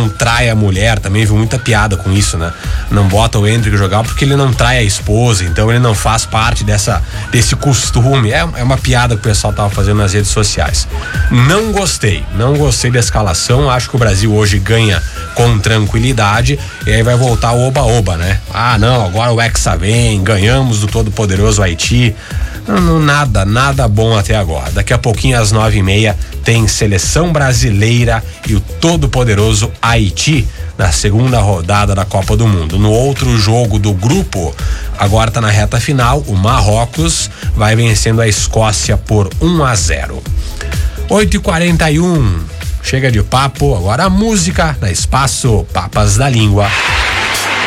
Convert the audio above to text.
não trai a mulher, também viu muita piada com isso, né? Não bota o Endrick jogar porque ele não trai a esposa, então ele não faz parte desse costume. É uma piada que o pessoal tava fazendo nas redes sociais. Não gostei da escalação. Acho que o Brasil hoje ganha com tranquilidade e aí vai voltar o oba-oba, né? Ah, não, agora o Hexa vem, ganhamos do todo poderoso Haiti. Não, nada bom até agora. Daqui a pouquinho às 9h30 tem seleção brasileira e o todo poderoso Haiti na segunda rodada da Copa do Mundo. No outro jogo do grupo, agora tá na reta final, o Marrocos vai vencendo a Escócia por 1-0. 8h41, chega de papo, agora a música na Espaço Papas da Língua.